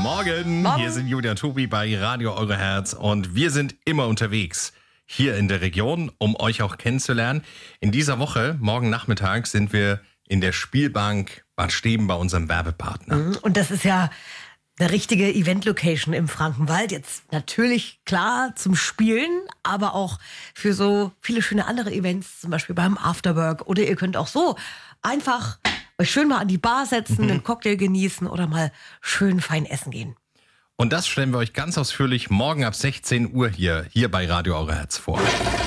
Morgen. Hier sind Julia und Tobi bei Radio Eure Herz und wir sind immer unterwegs hier in der Region, um euch auch kennenzulernen. In dieser Woche, morgen Nachmittag, sind wir in der Spielbank Bad Steben bei unserem Werbepartner. Und das ist ja eine richtige Event-Location im Frankenwald. Jetzt natürlich klar zum Spielen, aber auch für so viele schöne andere Events, zum Beispiel beim Afterwork. Oder ihr könnt auch so einfach euch schön mal an die Bar setzen, einen Cocktail genießen oder mal schön fein essen gehen. Und das stellen wir euch ganz ausführlich morgen ab 16 Uhr hier bei Radio Eure Herz vor.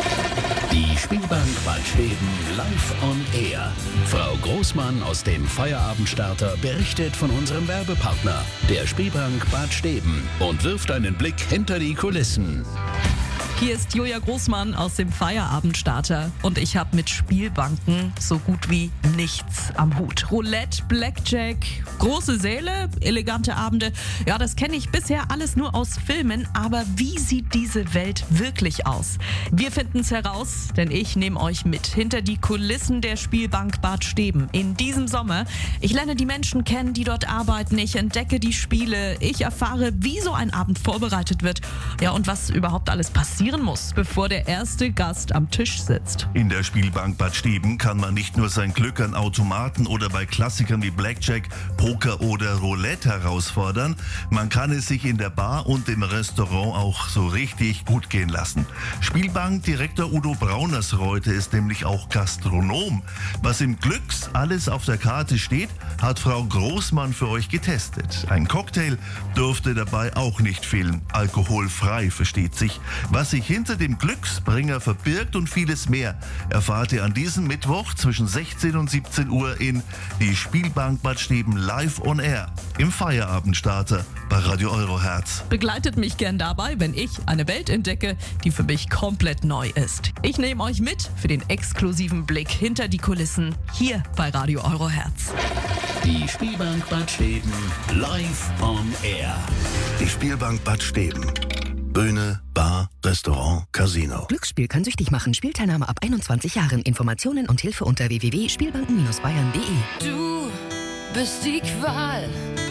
Die Spielbank Bad Steben live on air. Frau Großmann aus dem Feierabendstarter berichtet von unserem Werbepartner, der Spielbank Bad Steben, und wirft einen Blick hinter die Kulissen. Hier ist Julia Großmann aus dem Feierabendstarter und ich habe mit Spielbanken so gut wie nichts am Hut. Roulette, Blackjack, große Säle, elegante Abende. Ja, das kenne ich bisher alles nur aus Filmen, aber wie sieht diese Welt wirklich aus? Wir finden es heraus, denn ich nehme euch mit hinter die Kulissen der Spielbank Bad Steben in diesem Sommer. Ich lerne die Menschen kennen, die dort arbeiten. Ich entdecke die Spiele. Ich erfahre, wie so ein Abend vorbereitet wird. Ja, und was überhaupt alles passieren muss, bevor der erste Gast am Tisch sitzt. In der Spielbank Bad Steben kann man nicht nur sein Glück an Automaten oder bei Klassikern wie Blackjack, Poker oder Roulette herausfordern, man kann es sich in der Bar und im Restaurant auch so richtig gut gehen lassen. Spielbankdirektor Udo Braunersreuter ist nämlich auch Gastronom. Was im Glücks alles auf der Karte steht, hat Frau Großmann für euch getestet. Ein Cocktail dürfte dabei auch nicht fehlen. Alkoholfrei, versteht sich. Was sich hinter dem Glücksbringer verbirgt und vieles mehr, erfahrt ihr an diesem Mittwoch zwischen 16 und 17 Uhr in die Spielbank Bad Steben live on air im Feierabendstarter bei Radio Eure Herz. Begleitet mich gern dabei, wenn ich eine Welt entdecke, die für mich komplett neu ist. Ich nehme euch mit für den exklusiven Blick hinter die Kulissen hier bei Radio Eure Herz. Die Spielbank Bad Steben live on air. Die Spielbank Bad Steben. Bühne, Bar, Restaurant, Casino. Glücksspiel kann süchtig machen. Spielteilnahme ab 21 Jahren. Informationen und Hilfe unter www.spielbanken-bayern.de. Du bist die Qual